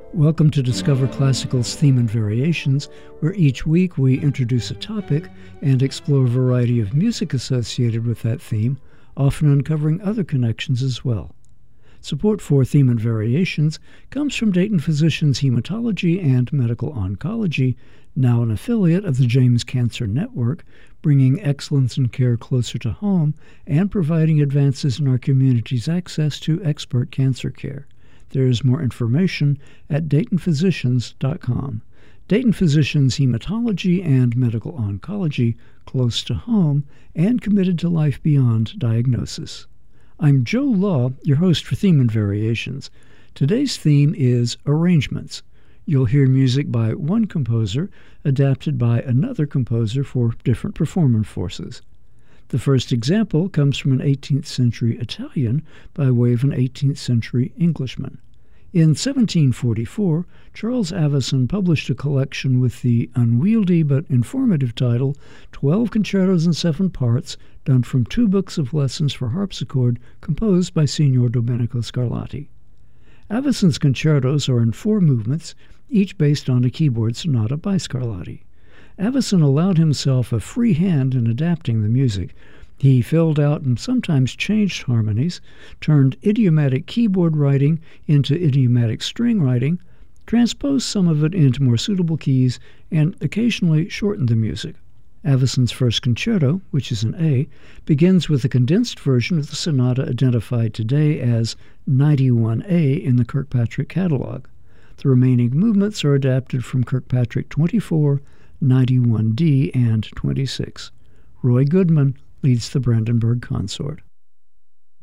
Welcome to Discover Classical's Theme and Variations, where each week we introduce a topic and explore a variety of music associated with that theme, often uncovering other connections as well. Support for Theme and Variations comes from Dayton Physicians Hematology and Medical Oncology, now an affiliate of the James Cancer Network, bringing excellence in care closer to home and providing advances in our community's access to expert cancer care. There is more information at DaytonPhysicians.com. Dayton Physicians Hematology and Medical Oncology, close to home and committed to life beyond diagnosis. I'm Joe Law, your host for Theme and Variations. Today's theme is arrangements. You'll hear music by one composer adapted by another composer for different performance forces. The first example comes from an 18th century Italian by way of an 18th century Englishman. In 1744, Charles Avison published a collection with the unwieldy but informative title 12 Concertos in 7 Parts, done from 2 books of lessons for harpsichord composed by Signor Domenico Scarlatti. Avison's concertos are in 4 movements, each based on a keyboard sonata by Scarlatti. Avison allowed himself a free hand in adapting the music. He filled out and sometimes changed harmonies, turned idiomatic keyboard writing into idiomatic string writing, transposed some of it into more suitable keys, and occasionally shortened the music. Avison's first concerto, which is an A, begins with a condensed version of the sonata identified today as 91A in the Kirkpatrick catalog. The remaining movements are adapted from Kirkpatrick 24, 91D, and 26. Roy Goodman leads the Brandenburg Consort.